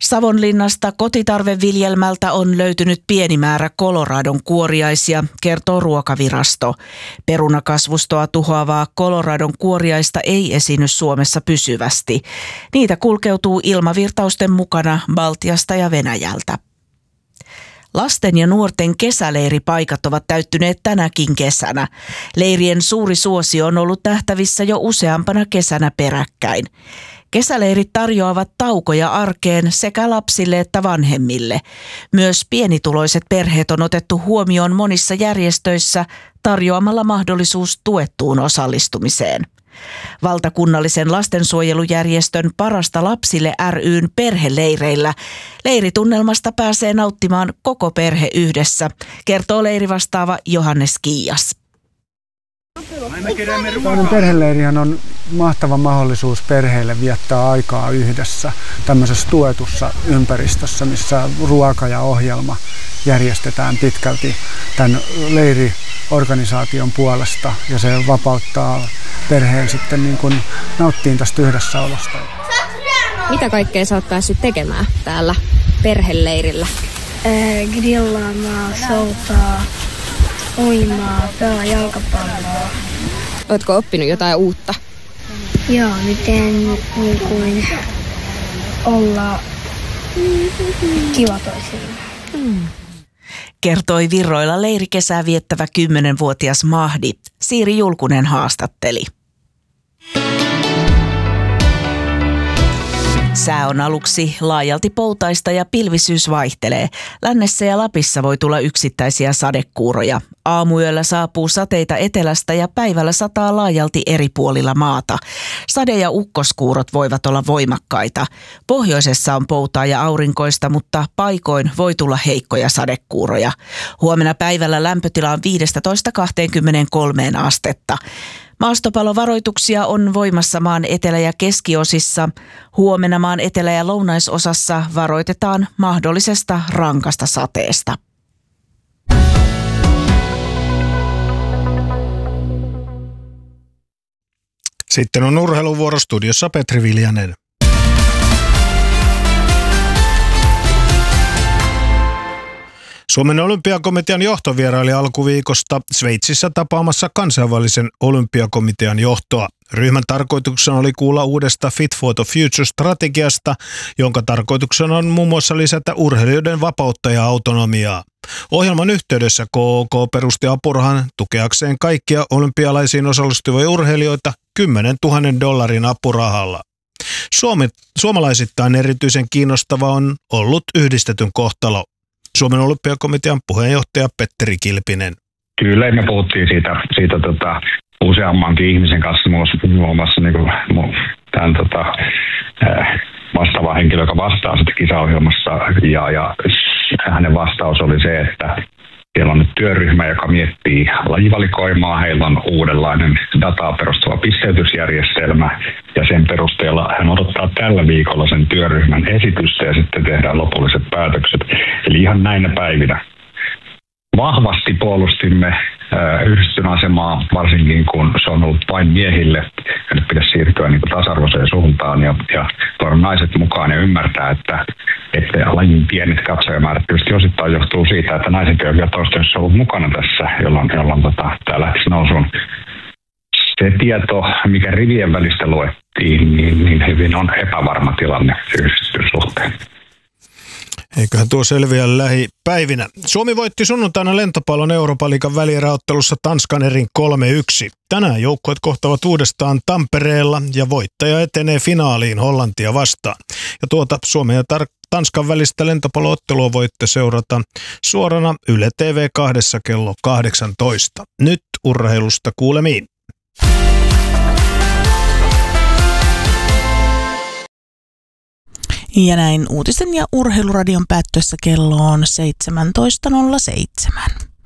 Savonlinnasta kotitarveviljelmältä on löytynyt pieni määrä Coloradon kuoriaisia, kertoo Ruokavirasto. Perunakasvustoa tuhoavaa Coloradon kuoriaista ei esiinny Suomessa pysyvästi. Niitä kulkeutuu ilmavirtausten mukana Baltiasta ja Venäjältä. Lasten ja nuorten kesäleiripaikat ovat täyttyneet tänäkin kesänä. Leirien suuri suosio on ollut nähtävissä jo useampana kesänä peräkkäin. Kesäleirit tarjoavat taukoja arkeen sekä lapsille että vanhemmille. Myös pienituloiset perheet on otettu huomioon monissa järjestöissä tarjoamalla mahdollisuus tuettuun osallistumiseen. Valtakunnallisen lastensuojelujärjestön Parasta lapsille ry:n perheleireillä leiritunnelmasta pääsee nauttimaan koko perhe yhdessä, kertoo leirivastaava Johannes Kiias. Tällainen perheleirihan on mahtava mahdollisuus perheille viettää aikaa yhdessä tämmöisessä tuetussa ympäristössä, missä ruoka ja ohjelma järjestetään pitkälti tämän leiriorganisaation puolesta ja se vapauttaa perheen sitten niin kuin nauttiin tästä yhdessäolosta. Mitä kaikkea sä oot päässyt tekemään täällä perheleirillä? Grillaamaan, soutaa, uimaa, pelaa jalkapalloa. Ootko oppinut jotain uutta? Joo, miten niin kuin olla kiva toisille. Kertoi Virroilla leirikesää viettävä 10-vuotias Mahdi. Siiri Julkunen haastatteli. Sää on aluksi laajalti poutaista ja pilvisyys vaihtelee. Lännessä ja Lapissa voi tulla yksittäisiä sadekuuroja. Aamuyöllä saapuu sateita etelästä ja päivällä sataa laajalti eri puolilla maata. Sade- ja ukkoskuurot voivat olla voimakkaita. Pohjoisessa on poutaa ja aurinkoista, mutta paikoin voi tulla heikkoja sadekuuroja. Huomenna päivällä lämpötila on 15–23 astetta. Maastopalovaroituksia on voimassa maan etelä- ja keskiosissa. Huomenna maan etelä- ja lounaisosassa varoitetaan mahdollisesta rankasta sateesta. Sitten on urheiluvuoro, studiossa Petri Viljanen. Suomen olympiakomitean johto vieraili alkuviikosta Sveitsissä tapaamassa kansainvälisen olympiakomitean johtoa. Ryhmän tarkoituksena oli kuulla uudesta Fit for the Future-strategiasta, jonka tarkoituksena on muun muassa lisätä urheilijoiden vapautta ja autonomiaa. Ohjelman yhteydessä KOK perusti apurahan tukeakseen kaikkia olympialaisiin osallistuvia urheilijoita $10,000 apurahalla. Suomalaisittain erityisen kiinnostava on ollut yhdistetyn kohtalo. Suomen olympiakomitean puheenjohtaja Petteri Kilpinen. Kyllä, me puhuttiin siitä useammankin ihmisen kanssa, muun muassa niin tämän vastaava henkilö, joka vastaa sitä kisaohjelmassa, ja hänen vastaus oli se, että siellä on nyt työryhmä, joka miettii lajivalikoimaa. Heillä on uudenlainen dataa perustuva pisteytysjärjestelmä ja sen perusteella hän odottaa tällä viikolla sen työryhmän esitystä ja sitten tehdään lopulliset päätökset. Eli ihan näinä päivinä. Vahvasti puolustimme yhdistyn asemaa, varsinkin kun se on ollut vain miehille. Ja nyt pitäisi siirtyä niin tasa-arvoiseen suuntaan ja tuoda naiset mukaan ja ymmärtää, että lajin pienet katsojamäärät tietysti osittain johtuu siitä, että naiset ei ole toistaiseksi ollut mukana tässä, jolloin tämä lähtisi nousuun. Se tieto, mikä rivien välistä luettiin, niin hyvin on epävarma tilanne yhdistyn suhteen. Eiköhän tuo selviä lähipäivinä. Suomi voitti sunnuntaina lentopallon Euroopan liigan välieräottelussa Tanskan erin 3-1. Tänään joukkueet kohtavat uudestaan Tampereella ja voittaja etenee finaaliin Hollantia vastaan. Ja tuota Suomen ja Tanskan välistä lentopalloottelua voitte seurata suorana Yle TV2 kello 18. Nyt urheilusta kuulemiin. Ja näin uutisten ja urheiluradion päättyessä kello on 17.07.